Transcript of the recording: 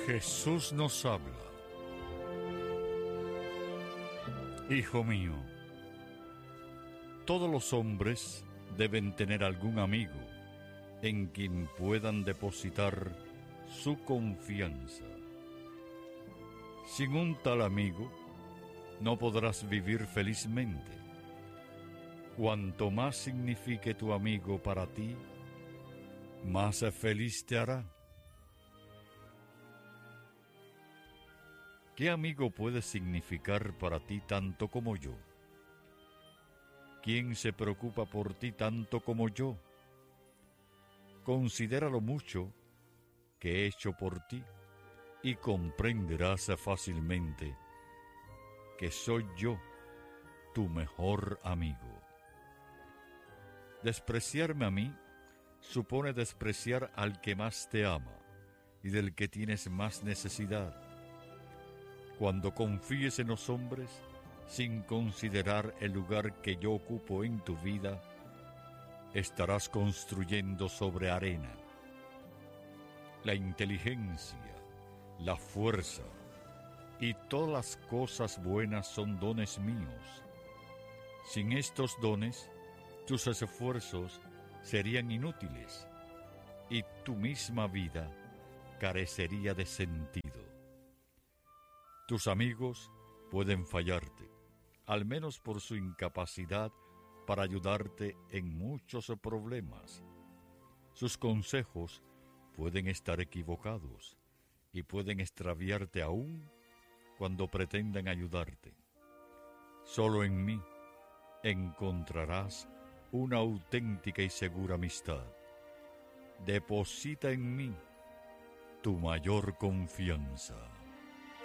Jesús nos habla. Hijo mío, todos los hombres deben tener algún amigo en quien puedan depositar su confianza. Sin un tal amigo, no podrás vivir felizmente. Cuanto más signifique tu amigo para ti, más feliz te hará. ¿Qué amigo puede significar para ti tanto como yo? ¿Quién se preocupa por ti tanto como yo? Considera lo mucho que he hecho por ti y comprenderás fácilmente que soy yo tu mejor amigo. Despreciarme a mí supone despreciar al que más te ama y del que tienes más necesidad. Cuando confíes en los hombres, sin considerar el lugar que yo ocupo en tu vida, estarás construyendo sobre arena. La inteligencia, la fuerza y todas las cosas buenas son dones míos. Sin estos dones, tus esfuerzos serían inútiles y tu misma vida carecería de sentido. Tus amigos pueden fallarte, al menos por su incapacidad para ayudarte en muchos problemas. Sus consejos pueden estar equivocados y pueden extraviarte aún cuando pretendan ayudarte. Solo en mí encontrarás una auténtica y segura amistad. Deposita en mí tu mayor confianza.